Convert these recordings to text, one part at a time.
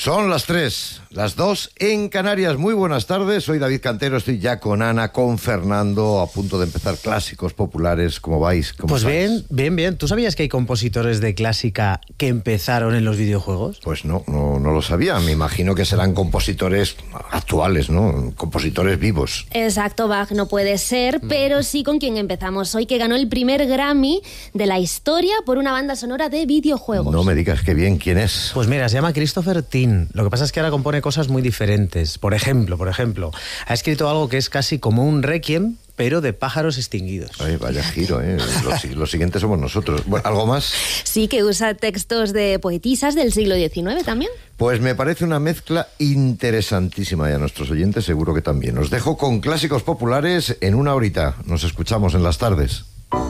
Son las 3, las 2 en Canarias. Muy buenas tardes, soy David Cantero, estoy ya con Ana, con Fernando, a punto de empezar Clásicos Populares. ¿Cómo vais? Pues estáis? bien. ¿Tú sabías que hay compositores de clásica que empezaron en los videojuegos? Pues no lo sabía. Me imagino que serán compositores actuales, ¿no? Compositores vivos. Exacto, Bach no puede ser, pero sí con quien empezamos hoy, que ganó el primer Grammy de la historia por una banda sonora de videojuegos. No me digas qué bien, ¿quién es? Pues mira, se llama Christopher Tin. Lo que pasa es que ahora compone cosas muy diferentes. Por ejemplo, ha escrito algo que es casi como un requiem, pero de pájaros extinguidos. Ay, vaya giro, ¿eh? Los siguientes somos nosotros. Bueno, ¿algo más? Sí, que usa textos de poetisas del siglo XIX también. Pues me parece una mezcla interesantísima y a nuestros oyentes seguro que también. Os dejo con Clásicos Populares en una horita. Nos escuchamos en las tardes.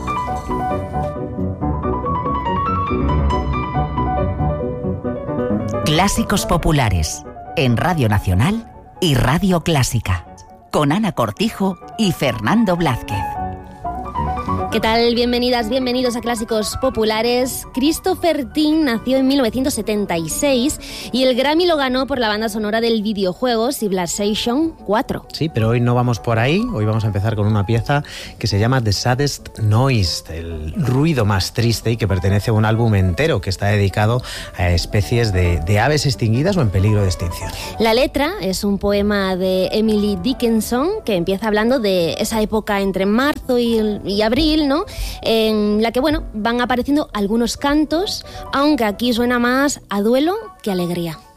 Clásicos Populares, en Radio Nacional y Radio Clásica, con Ana Cortijo y Fernando Blázquez. ¿Qué tal? Bienvenidas, bienvenidos a Clásicos Populares. Christopher Tin nació en 1976 y el Grammy lo ganó por la banda sonora del videojuego Civilization 4. Sí, pero hoy no vamos por ahí. Hoy vamos a empezar con una pieza que se llama The Saddest Noise, el ruido más triste, y que pertenece a un álbum entero que está dedicado a especies de aves extinguidas o en peligro de extinción. La letra es un poema de Emily Dickinson que empieza hablando de esa época entre marzo y abril, ¿no? En la que, van apareciendo algunos cantos, aunque aquí suena más a duelo que a alegría.